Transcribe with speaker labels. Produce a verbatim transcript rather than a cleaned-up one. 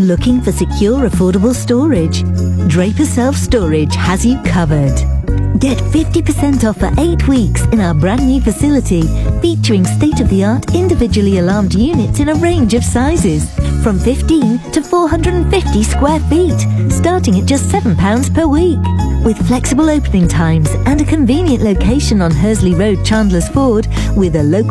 Speaker 1: Looking for secure, affordable storage? Draper Self Storage has you covered. Get fifty percent off for eight weeks in our brand new facility, featuring state-of-the-art individually alarmed units in a range of sizes, from fifteen to four hundred fifty square feet, starting at just seven pounds per week. With flexible opening times and a convenient location on Hursley Road, Chandler's Ford, with a local